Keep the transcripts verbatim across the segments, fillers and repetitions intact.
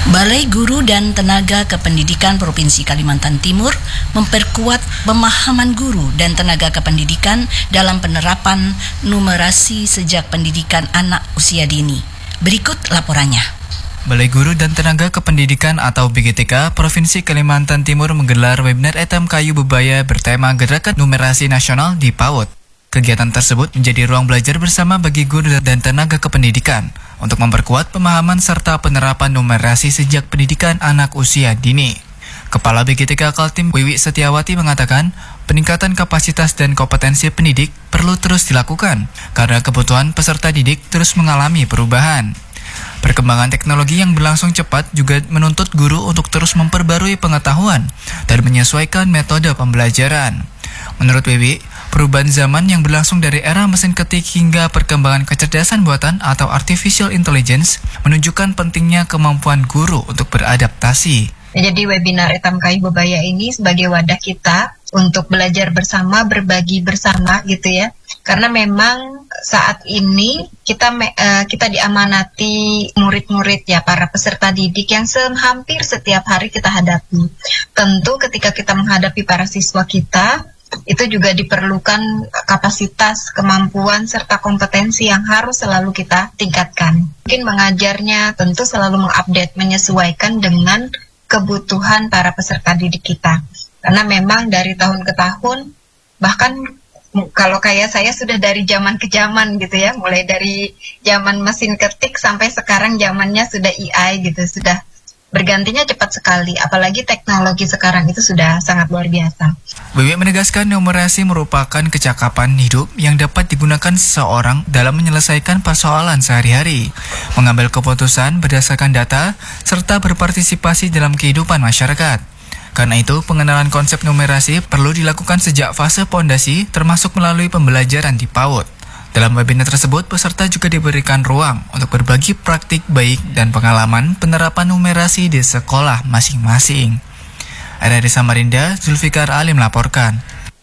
Balai Guru dan Tenaga Kependidikan Provinsi Kalimantan Timur memperkuat pemahaman guru dan tenaga kependidikan dalam penerapan numerasi sejak pendidikan anak usia dini. Berikut laporannya. Balai Guru dan Tenaga Kependidikan atau B G T K Provinsi Kalimantan Timur menggelar webinar E T M Kayu Bebaya bertema Gerakan Numerasi Nasional di PAUD. Kegiatan tersebut menjadi ruang belajar bersama bagi guru dan tenaga kependidikan untuk memperkuat pemahaman serta penerapan numerasi sejak pendidikan anak usia dini. Kepala B G T K Kaltim Wiwi Setiawati mengatakan, peningkatan kapasitas dan kompetensi pendidik perlu terus dilakukan karena kebutuhan peserta didik terus mengalami perubahan. Perkembangan teknologi yang berlangsung cepat juga menuntut guru untuk terus memperbarui pengetahuan dan menyesuaikan metode pembelajaran. Menurut Wiwi, perubahan zaman yang berlangsung dari era mesin ketik hingga perkembangan kecerdasan buatan atau artificial intelligence menunjukkan pentingnya kemampuan guru untuk beradaptasi. Jadi webinar E T M Kayu Bebaya ini sebagai wadah kita untuk belajar bersama, berbagi bersama gitu ya. Karena memang saat ini kita uh, kita diamanati murid-murid ya, para peserta didik yang se- hampir setiap hari kita hadapi. Tentu ketika kita menghadapi para siswa kita, itu juga diperlukan kapasitas, kemampuan, serta kompetensi yang harus selalu kita tingkatkan. Mungkin mengajarnya tentu selalu mengupdate, menyesuaikan dengan kebutuhan para peserta didik kita. Karena memang dari tahun ke tahun, bahkan kalau kayak saya sudah dari zaman ke zaman gitu ya, mulai dari zaman mesin ketik sampai sekarang zamannya sudah A I gitu, sudah bergantinya cepat sekali, apalagi teknologi sekarang itu sudah sangat luar biasa. Wiwi menegaskan numerasi merupakan kecakapan hidup yang dapat digunakan seseorang dalam menyelesaikan persoalan sehari-hari, mengambil keputusan berdasarkan data, serta berpartisipasi dalam kehidupan masyarakat. Karena itu, pengenalan konsep numerasi perlu dilakukan sejak fase pondasi, termasuk melalui pembelajaran di PAUD. Dalam webinar tersebut, peserta juga diberikan ruang untuk berbagi praktik baik dan pengalaman penerapan numerasi di sekolah masing-masing. R R I Samarinda, Zulfikar Ali melaporkan.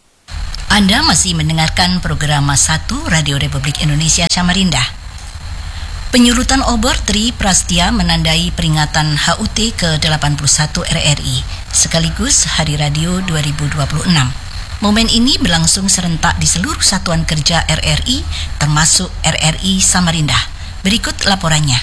Anda masih mendengarkan program satu Radio Republik Indonesia Samarinda. Penyulutan obor Tri Prastia menandai peringatan H U T ke delapan puluh satu R R I, sekaligus Hari Radio dua ribu dua puluh enam. Momen ini berlangsung serentak di seluruh satuan kerja R R I, termasuk R R I Samarinda. Berikut laporannya.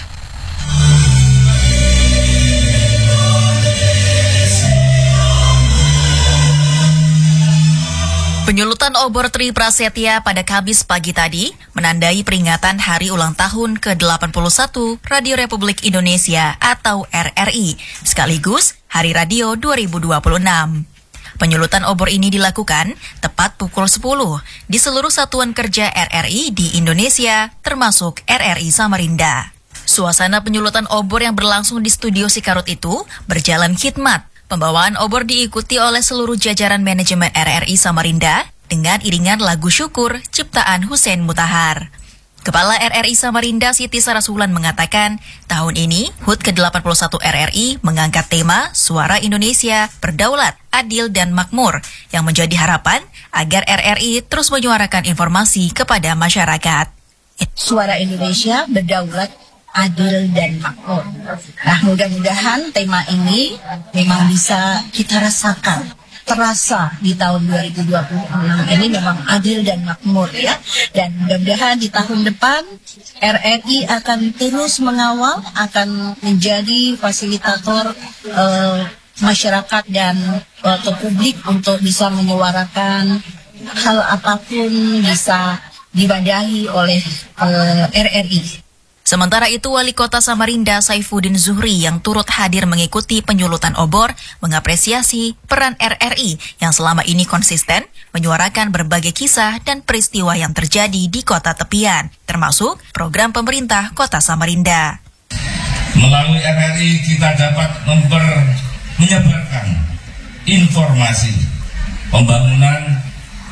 Penyulutan obor Tri Prasetya pada Kamis pagi tadi menandai peringatan Hari Ulang Tahun ke delapan puluh satu Radio Republik Indonesia atau R R I, sekaligus Hari Radio dua ribu dua puluh enam. Penyulutan obor ini dilakukan tepat pukul sepuluh di seluruh satuan kerja R R I di Indonesia, termasuk R R I Samarinda. Suasana penyulutan obor yang berlangsung di studio Sikarut itu berjalan khidmat. Pembawaan obor diikuti oleh seluruh jajaran manajemen R R I Samarinda dengan iringan lagu syukur ciptaan Hussein Mutahar. Kepala R R I Samarinda Siti Sarasulan mengatakan, tahun ini H U T ke delapan puluh satu R R I mengangkat tema Suara Indonesia Berdaulat, Adil dan Makmur yang menjadi harapan agar R R I terus menyuarakan informasi kepada masyarakat. Suara Indonesia Berdaulat, Adil dan Makmur. Nah, mudah-mudahan tema ini memang bisa kita rasakan, terasa di tahun dua ribu dua puluh enam ini memang adil dan makmur ya. Dan mudah-mudahan di tahun depan R R I akan terus mengawal, akan menjadi fasilitator uh, masyarakat dan atau uh, publik untuk bisa menyuarakan hal apapun bisa diwadahi oleh uh, R R I. Sementara itu, Wali Kota Samarinda Saifuddin Zuhri yang turut hadir mengikuti penyulutan obor mengapresiasi peran R R I yang selama ini konsisten menyuarakan berbagai kisah dan peristiwa yang terjadi di kota tepian, termasuk program pemerintah Kota Samarinda. Melalui R R I kita dapat memper, menyebarkan informasi pembangunan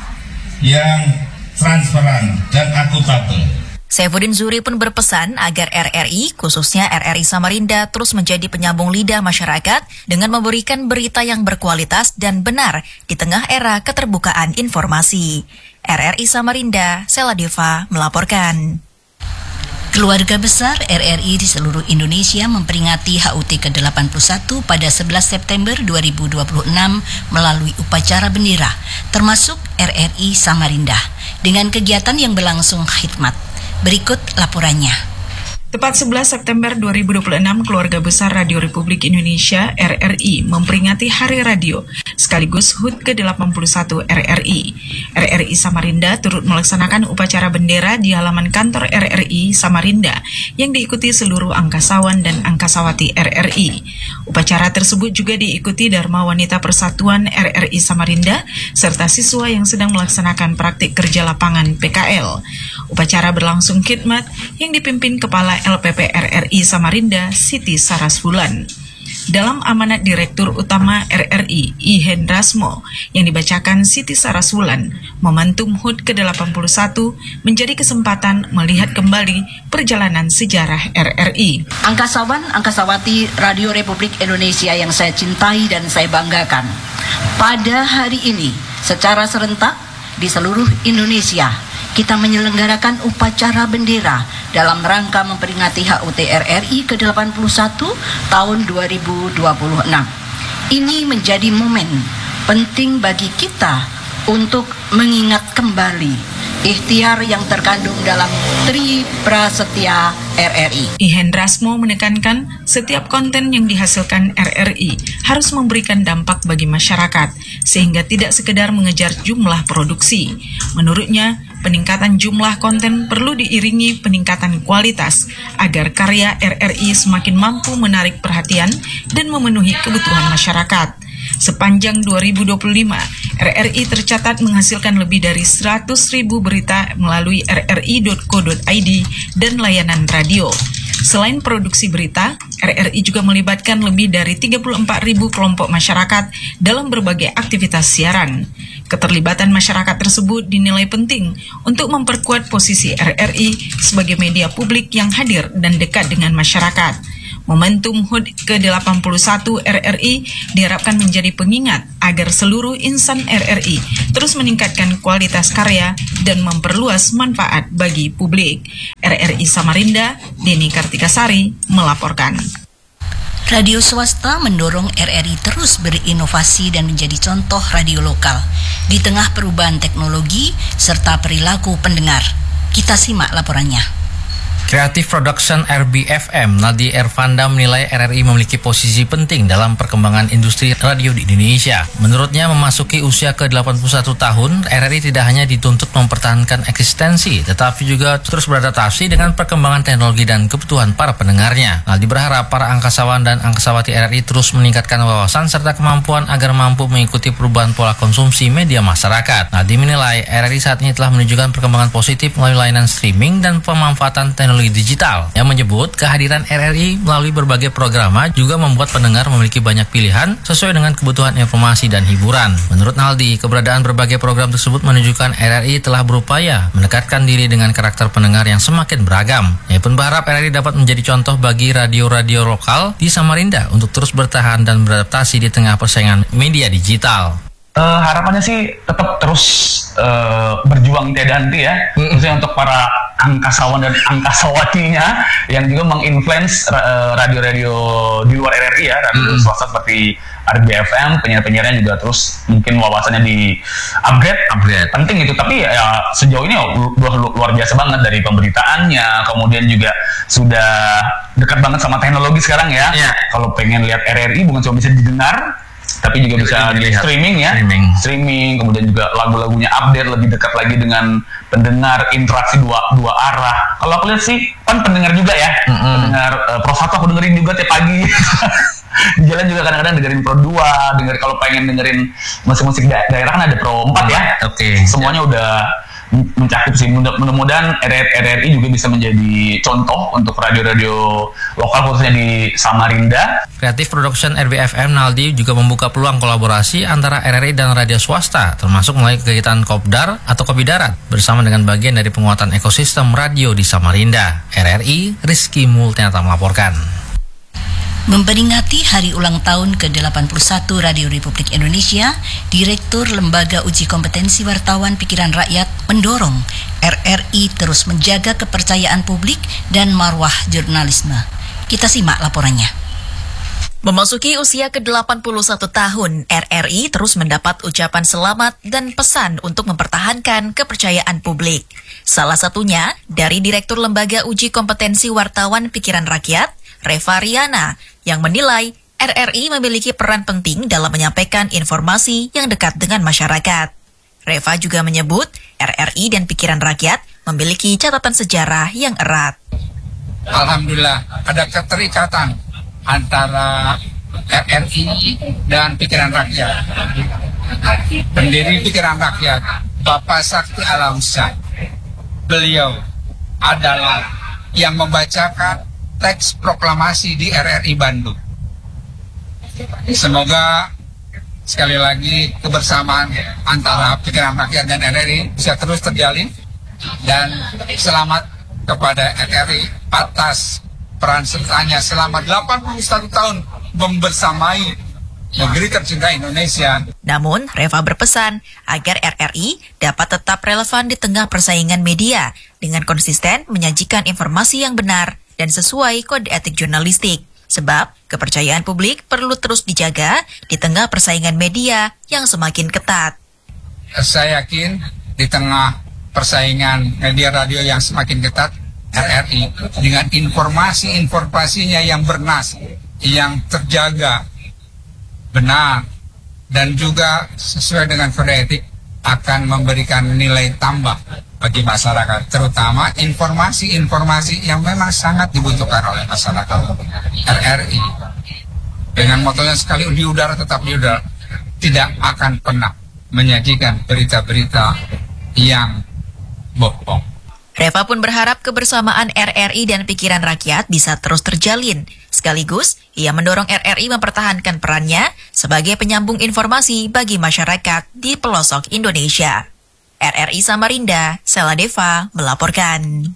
yang transparan dan akuntabel. Saifuddin Zuhri pun berpesan agar R R I, khususnya R R I Samarinda, terus menjadi penyambung lidah masyarakat dengan memberikan berita yang berkualitas dan benar di tengah era keterbukaan informasi. R R I Samarinda, Sela Deva melaporkan. Keluarga besar R R I di seluruh Indonesia memperingati H U T ke delapan puluh satu pada sebelas September dua ribu dua puluh enam melalui upacara bendera, termasuk R R I Samarinda, dengan kegiatan yang berlangsung khidmat. Berikut laporannya. Tepat sebelas September dua ribu dua puluh enam, Keluarga Besar Radio Republik Indonesia R R I memperingati Hari Radio sekaligus H U T ke delapan puluh satu R R I. R R I Samarinda turut melaksanakan upacara bendera di halaman kantor R R I Samarinda yang diikuti seluruh angkasawan dan angkasawati R R I. Upacara tersebut juga diikuti Dharma Wanita Persatuan R R I Samarinda serta siswa yang sedang melaksanakan praktik kerja lapangan P K L. Upacara berlangsung khidmat yang dipimpin Kepala L P P R R I Samarinda, Siti Sarasvulan. Dalam amanat Direktur Utama R R I, I Hendrasmo, yang dibacakan Siti Sarasvulan, momentum H U T ke delapan puluh satu menjadi kesempatan melihat kembali perjalanan sejarah R R I. Angkasawan, angkasawati Radio Republik Indonesia yang saya cintai dan saya banggakan, pada hari ini secara serentak di seluruh Indonesia kita menyelenggarakan upacara bendera dalam rangka memperingati H U T R R I ke delapan puluh satu tahun dua ribu dua puluh enam. Ini menjadi momen penting bagi kita untuk mengingat kembali ikhtiar yang terkandung dalam Tri Prasetya R R I. I Hendrasmo menekankan setiap konten yang dihasilkan R R I harus memberikan dampak bagi masyarakat, sehingga tidak sekedar mengejar jumlah produksi. Menurutnya, peningkatan jumlah konten perlu diiringi peningkatan kualitas agar karya R R I semakin mampu menarik perhatian dan memenuhi kebutuhan masyarakat. Sepanjang dua ribu dua puluh lima, R R I tercatat menghasilkan lebih dari seratus ribu berita melalui r r i dot co dot i d dan layanan radio. Selain produksi berita, R R I juga melibatkan lebih dari tiga puluh empat ribu kelompok masyarakat dalam berbagai aktivitas siaran. Keterlibatan masyarakat tersebut dinilai penting untuk memperkuat posisi R R I sebagai media publik yang hadir dan dekat dengan masyarakat. Momentum H U T ke delapan puluh satu R R I diharapkan menjadi pengingat agar seluruh insan R R I terus meningkatkan kualitas karya dan memperluas manfaat bagi publik. R R I Samarinda, Deni Kartikasari melaporkan. Radio swasta mendorong R R I terus berinovasi dan menjadi contoh radio lokal di tengah perubahan teknologi serta perilaku pendengar. Kita simak laporannya. Creative Production R B F M, Nadi Ervanda menilai R R I memiliki posisi penting dalam perkembangan industri radio di Indonesia. Menurutnya, memasuki usia ke delapan puluh satu tahun, R R I tidak hanya dituntut mempertahankan eksistensi, tetapi juga terus beradaptasi dengan perkembangan teknologi dan kebutuhan para pendengarnya. Nadi berharap para angkasawan dan angkasawati R R I terus meningkatkan wawasan serta kemampuan agar mampu mengikuti perubahan pola konsumsi media masyarakat. Nadi menilai R R I saat ini telah menunjukkan perkembangan positif melalui layanan streaming dan pemanfaatan teknologi digital, yang menyebut kehadiran R R I melalui berbagai programa juga membuat pendengar memiliki banyak pilihan sesuai dengan kebutuhan informasi dan hiburan. Menurut Naldi, keberadaan berbagai program tersebut menunjukkan R R I telah berupaya mendekatkan diri dengan karakter pendengar yang semakin beragam. Ia pun berharap R R I dapat menjadi contoh bagi radio-radio lokal di Samarinda untuk terus bertahan dan beradaptasi di tengah persaingan media digital. Uh, harapannya sih tetap terus uh, berjuang tiada henti ya, mm-hmm. khususnya untuk para angkasawan dan angkasawatinya yang juga menginfluence uh, radio-radio di luar R R I ya, radio mm-hmm. swasta seperti R B F M, penyiar-penyiarnya juga terus mungkin wawasannya di upgrade, upgrade. Penting itu, tapi ya sejauh ini luar, luar biasa banget dari pemberitaannya, kemudian juga sudah dekat banget sama teknologi sekarang ya. Yeah. Kalau pengen lihat R R I bukan cuma bisa didengar, tapi juga bisa di streaming ya, streaming. streaming, kemudian juga lagu-lagunya update lebih dekat lagi dengan pendengar, interaksi dua dua arah. Kalau aku lihat sih, kan pendengar juga ya, mm-hmm. pendengar uh, Pro satu aku dengerin juga tiap pagi. Di jalan juga kadang-kadang dengerin Pro dua, denger kalau pengen dengerin musik-musik da- daerah kan ada Pro empat ya. Oke. Okay. Semuanya udah mencakup sih. Mudah-mudahan R R I juga bisa menjadi contoh untuk radio-radio lokal khususnya di Samarinda. Creative Production R B F M Naldi juga membuka peluang kolaborasi antara R R I dan radio swasta, termasuk melalui kegiatan Kopdar atau Kopi Darat bersama dengan bagian dari penguatan ekosistem radio di Samarinda. R R I, Rizky Multianata melaporkan. Memperingati hari ulang tahun ke delapan puluh satu Radio Republik Indonesia, Direktur Lembaga Uji Kompetensi Wartawan Pikiran Rakyat mendorong R R I terus menjaga kepercayaan publik dan marwah jurnalisme. Kita simak laporannya. Memasuki usia ke delapan puluh satu tahun, R R I terus mendapat ucapan selamat dan pesan untuk mempertahankan kepercayaan publik. Salah satunya dari Direktur Lembaga Uji Kompetensi Wartawan Pikiran Rakyat, Reva Riana, yang menilai R R I memiliki peran penting dalam menyampaikan informasi yang dekat dengan masyarakat. Reva juga menyebut R R I dan Pikiran Rakyat memiliki catatan sejarah yang erat. Alhamdulillah ada keterikatan antara R R I dan Pikiran Rakyat. Pendiri Pikiran Rakyat, Bapak Sakti Alamsyah, beliau adalah yang membacakan teks proklamasi di R R I Bandung. Semoga sekali lagi kebersamaan antara Pikiran Rakyat dan R R I bisa terus terjalin, dan selamat kepada R R I atas peran sertanya selama delapan puluh satu tahun membersamai negeri tercinta Indonesia. Namun, Reva berpesan agar R R I dapat tetap relevan di tengah persaingan media dengan konsisten menyajikan informasi yang benar dan sesuai kode etik jurnalistik. Sebab kepercayaan publik perlu terus dijaga di tengah persaingan media yang semakin ketat. Saya yakin di tengah persaingan media radio yang semakin ketat, R R I dengan informasi-informasinya yang bernas, yang terjaga, benar, dan juga sesuai dengan kode etik akan memberikan nilai tambah bagi masyarakat, terutama informasi-informasi yang memang sangat dibutuhkan oleh masyarakat. R R I dengan motonya sekali di udara tetap di udara, tidak akan pernah menyajikan berita-berita yang bohong. Reva pun berharap kebersamaan R R I dan Pikiran Rakyat bisa terus terjalin. Sekaligus, ia mendorong R R I mempertahankan perannya sebagai penyambung informasi bagi masyarakat di pelosok Indonesia. R R I Samarinda, Sela Deva melaporkan.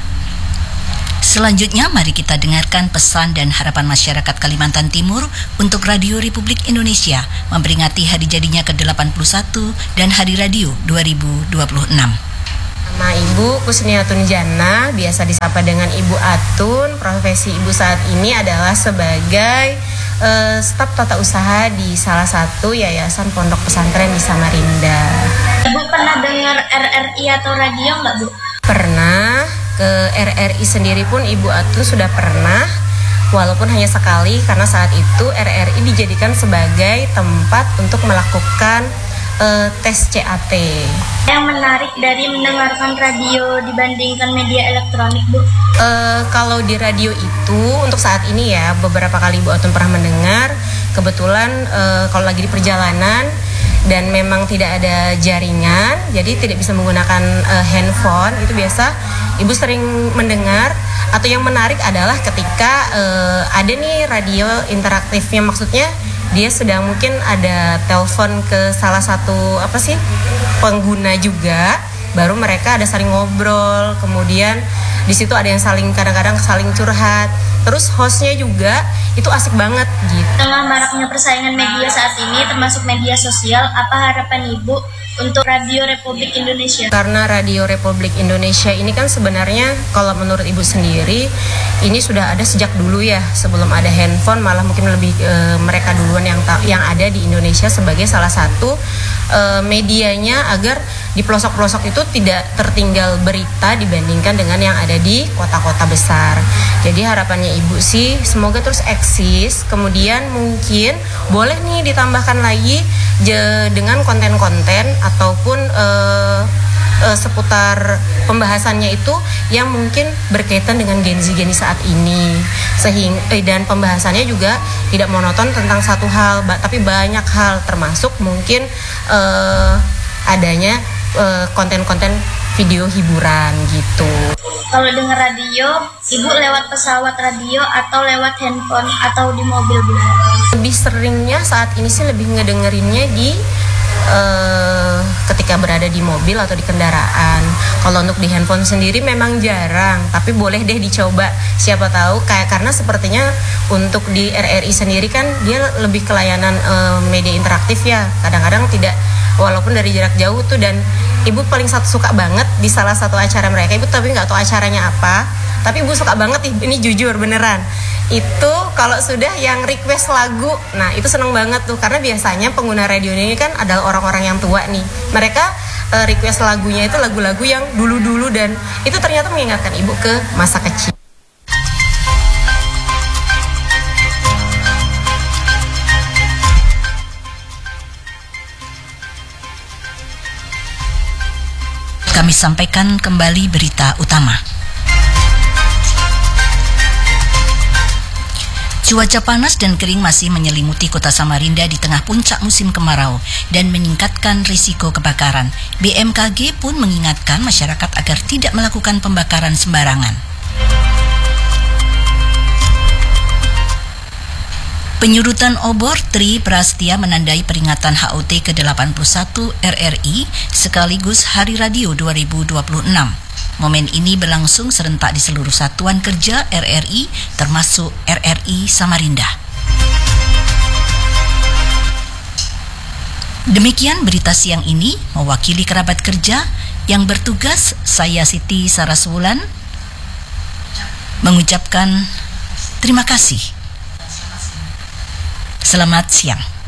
Selanjutnya, mari kita dengarkan pesan dan harapan masyarakat Kalimantan Timur untuk Radio Republik Indonesia memperingati hari jadinya ke delapan puluh satu dan Hari Radio dua ribu dua puluh enam. Nama Ibu Kusniatun Jannah, biasa disapa dengan Ibu Atun. Profesi Ibu saat ini adalah sebagai uh, staf tata usaha di salah satu yayasan pondok pesantren di Samarinda. Ibu pernah dengar R R I atau radio nggak, Bu? Pernah. Ke R R I sendiri pun Ibu Atun sudah pernah, walaupun hanya sekali, karena saat itu R R I dijadikan sebagai tempat untuk melakukan uh, tes C A T. Yang menarik dari mendengarkan radio dibandingkan media elektronik, Bu? Uh, kalau di radio itu untuk saat ini ya, beberapa kali Ibu Atun pernah mendengar. Kebetulan uh, kalau lagi di perjalanan dan memang tidak ada jaringan, jadi tidak bisa menggunakan uh, handphone, itu biasa Ibu sering mendengar. Atau yang menarik adalah ketika uh, ada nih radio interaktifnya, maksudnya dia sedang mungkin ada telepon ke salah satu apa sih pengguna juga, baru mereka ada saling ngobrol, kemudian di situ ada yang saling kadang-kadang saling curhat, terus hostnya juga itu asik banget gitu. Tengah maraknya persaingan media saat ini termasuk media sosial, apa harapan Ibu untuk Radio Republik Indonesia? Karena Radio Republik Indonesia ini kan sebenarnya kalau menurut Ibu sendiri ini sudah ada sejak dulu ya, sebelum ada handphone, malah mungkin lebih e, mereka duluan yang ta- yang ada di Indonesia sebagai salah satu e, medianya agar di pelosok-pelosok itu tidak tertinggal berita dibandingkan dengan yang ada di kota-kota besar. Jadi harapannya Ibu sih semoga terus eksis, kemudian mungkin boleh nih ditambahkan lagi je, dengan konten-konten ataupun uh, uh, seputar pembahasannya itu yang mungkin berkaitan dengan Gen Z Gen Z saat ini, sehingga eh, dan pembahasannya juga tidak monoton tentang satu hal, ba- tapi banyak hal, termasuk mungkin uh, adanya uh, konten-konten video hiburan gitu. Kalau dengar radio, Ibu lewat pesawat radio atau lewat handphone atau di mobil, Bu? Lebih seringnya saat ini sih lebih ngedengerinnya di uh, ketika berada di mobil atau di kendaraan. Kalau untuk di handphone sendiri memang jarang, tapi boleh deh dicoba. Siapa tahu kayak karena sepertinya untuk di R R I sendiri kan dia lebih ke layanan uh, media interaktif ya. Kadang-kadang tidak, walaupun dari jarak jauh tuh, dan Ibu paling satu suka banget di salah satu acara mereka, Ibu tapi nggak tahu acaranya apa, tapi Ibu suka banget, ini jujur beneran. Itu kalau sudah yang request lagu, nah itu seneng banget tuh, karena biasanya pengguna radio ini kan adalah orang-orang yang tua nih. Mereka uh, request lagunya itu lagu-lagu yang dulu-dulu, dan itu ternyata mengingatkan Ibu ke masa kecil. Kami sampaikan kembali berita utama. Cuaca panas dan kering masih menyelimuti kota Samarinda di tengah puncak musim kemarau dan meningkatkan risiko kebakaran. B M K G pun mengingatkan masyarakat agar tidak melakukan pembakaran sembarangan. Penyurutan obor Tri Prastia menandai peringatan H U T ke delapan puluh satu R R I sekaligus Hari Radio dua ribu dua puluh enam. Momen ini berlangsung serentak di seluruh satuan kerja R R I termasuk R R I Samarinda. Demikian berita siang ini, mewakili kerabat kerja yang bertugas, saya Siti Saraswulan mengucapkan terima kasih. Selamat siang.